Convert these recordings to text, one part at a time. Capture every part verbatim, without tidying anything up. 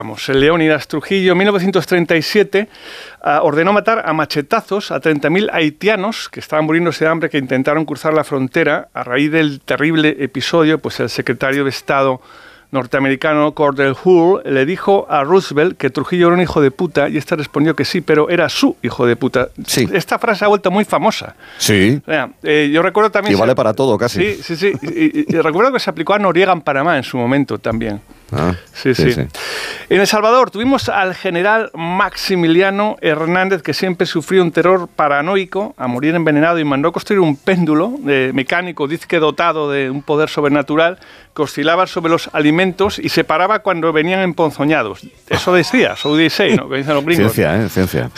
Vamos, el Leónidas Trujillo, en mil novecientos treinta y siete, uh, ordenó matar a machetazos a treinta mil haitianos que estaban muriéndose de hambre, que intentaron cruzar la frontera. A raíz del terrible episodio, pues el secretario de Estado norteamericano Cordell Hull le dijo a Roosevelt que Trujillo era un hijo de puta, y este respondió que sí, pero era su hijo de puta. Sí. Esta frase se ha vuelto muy famosa. Sí. O sea, eh, yo recuerdo también... Y vale se, para todo, casi. Sí, sí, sí. Y, y, y recuerdo que se aplicó a Noriega en Panamá en su momento también. Ah, sí, sí, sí. En El Salvador tuvimos al general Maximiliano Hernández, que siempre sufrió un terror paranoico a morir envenenado, y mandó construir un péndulo de mecánico, disque dotado de un poder sobrenatural, que oscilaba sobre los alimentos y se paraba cuando venían emponzoñados. Eso decía, so they say, ¿no? Que dicen los gringos. Ciencia, ¿eh? Ciencia.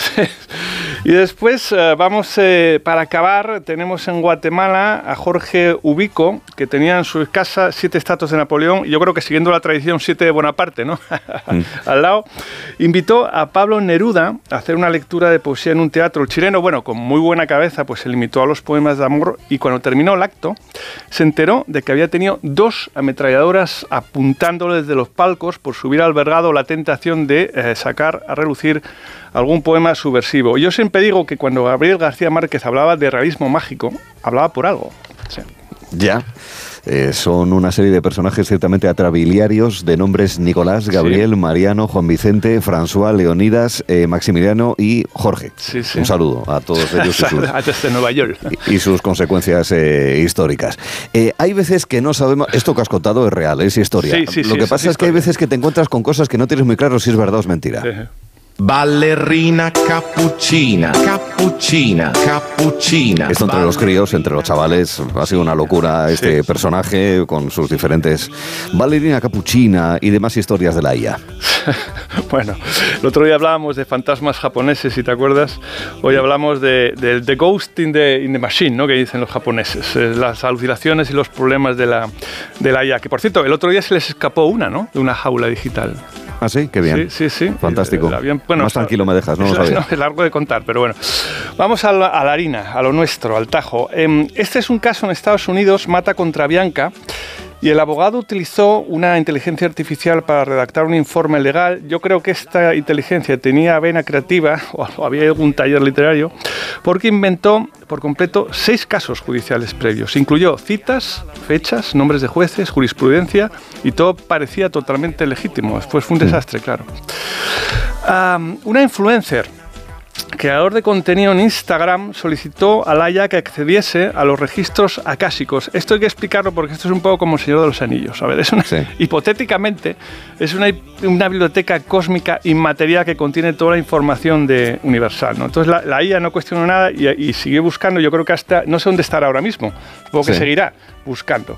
Y después, eh, vamos, eh, para acabar, tenemos en Guatemala a Jorge Ubico, que tenía en su casa siete estatuas de Napoleón, y yo creo que siguiendo la tradición, siete de Bonaparte, ¿no? mm. Al lado. Invitó a Pablo Neruda a hacer una lectura de poesía en un teatro chileno. Bueno, con muy buena cabeza, pues se limitó a los poemas de amor, y cuando terminó el acto, se enteró de que había tenido dos ametralladoras apuntándole desde los palcos por si hubiera albergado la tentación de eh, sacar a relucir algún poema subversivo. Yo siempre digo que cuando Gabriel García Márquez hablaba de realismo mágico, hablaba por algo. Sí. Ya. Eh, son una serie de personajes ciertamente atrabiliarios, de nombres Nicolás, Gabriel, sí. Mariano, Juan Vicente, François, Leonidas, eh, Maximiliano y Jorge. Sí, sí. Un saludo a todos ellos y sus, desde Nueva York. y, y sus consecuencias eh, históricas. Eh, hay veces que no sabemos... Esto que has contado es real, es historia. Sí, sí, Lo sí, que pasa es, es que hay veces que te encuentras con cosas que no tienes muy claro si es verdad o es mentira. Sí. Ballerina cappuccina, cappuccina, cappuccina. Esto entre los críos, entre los chavales, ha sido una locura este sí. personaje con sus diferentes ballerina cappuccina y demás historias de la I A. Bueno, el otro día hablábamos de fantasmas japoneses, si te acuerdas. Hoy hablamos de, de, de Ghost in the, in the Machine, ¿no? Que dicen los japoneses, eh, las alucinaciones y los problemas de la, de la I A. Que por cierto, el otro día se les escapó una, ¿no? De una jaula digital. Ah, sí, qué bien. Sí, sí, sí. Fantástico. El avión, bueno, más tranquilo me dejas, no lo sabía. No, es largo de contar, pero bueno. Vamos a la, a la harina, a lo nuestro, al tajo. Este es un caso en Estados Unidos, Mata contra Bianca, y el abogado utilizó una inteligencia artificial para redactar un informe legal. Yo creo que esta inteligencia tenía vena creativa, o había algún taller literario, porque inventó por completo seis casos judiciales previos. Incluyó citas, fechas, nombres de jueces, jurisprudencia, y todo parecía totalmente legítimo. Después fue un desastre, claro. Um, una influencer, creador de contenido en Instagram, solicitó a la I A que accediese a los registros acásicos. Esto hay que explicarlo porque esto es un poco como el Señor de los Anillos. A ver, es una, sí. hipotéticamente, es una, una biblioteca cósmica inmaterial que contiene toda la información de universal, ¿no? Entonces la, la I A no cuestionó nada y, y siguió buscando. Yo creo que hasta, no sé dónde estará ahora mismo, supongo que sí. seguirá buscando.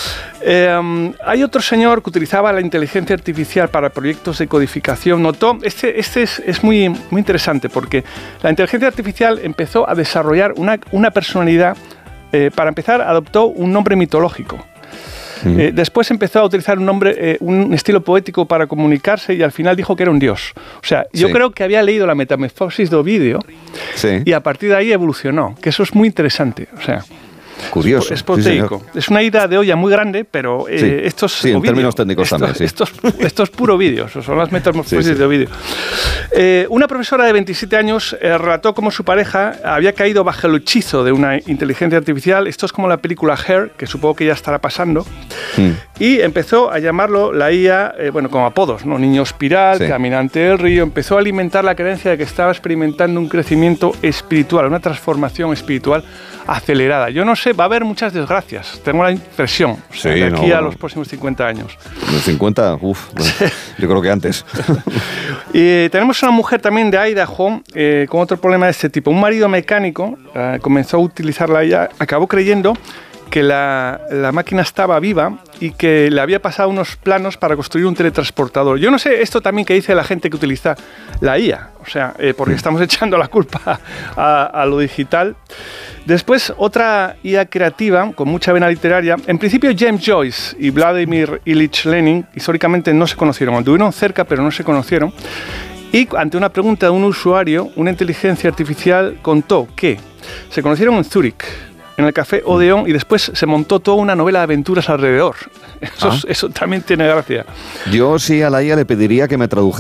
Eh, hay otro señor que utilizaba la inteligencia artificial para proyectos de codificación. Notó, este, este es, es muy, muy interesante porque la inteligencia artificial empezó a desarrollar una, una personalidad. Eh, para empezar, adoptó un nombre mitológico. Mm. Eh, después empezó a utilizar un nombre, eh, un estilo poético para comunicarse, y al final dijo que era un dios. O sea, yo sí. creo que había leído la Metamorfosis de Ovidio sí. y a partir de ahí evolucionó, que eso es muy interesante. O sea, curioso. Es proteico. Sí, es una ida de olla muy grande, pero eh, sí. esto es Sí, en Ovidio. Términos técnicos esto, también, sí. Esto es, esto es puro vídeo, son las metamorfosis sí, sí. de Ovidio. Eh, una profesora de veintisiete años eh, relató cómo su pareja había caído bajo el hechizo de una inteligencia artificial. Esto es como la película Her, que supongo que ya estará pasando. Mm. Y empezó a llamarlo la I A, eh, bueno, como apodos, ¿no? Niño espiral, sí. caminante del río. Empezó a alimentar la creencia de que estaba experimentando un crecimiento espiritual, una transformación espiritual acelerada. Yo no sé, va a haber muchas desgracias, tengo la impresión, o sea, sí, de aquí no, a los próximos cincuenta años. cincuenta, uff, bueno, yo creo que antes. Y tenemos una mujer también de Idaho eh, con otro problema de este tipo. Un marido mecánico eh, comenzó a utilizarla ya, acabó creyendo que la, la máquina estaba viva y que le había pasado unos planos para construir un teletransportador. Yo no sé esto también que dice la gente que utiliza la I A, o sea, eh, porque estamos echando la culpa a, a lo digital. Después, otra I A creativa, con mucha vena literaria. En principio, James Joyce y Vladimir Ilich Lenin históricamente no se conocieron. Anduvieron cerca, pero no se conocieron. Y ante una pregunta de un usuario, una inteligencia artificial contó que se conocieron en Zúrich, en el Café Odeón y después se montó toda una novela de aventuras alrededor. Eso, ah. eso también tiene gracia. Yo sí a la I A le pediría que me tradujera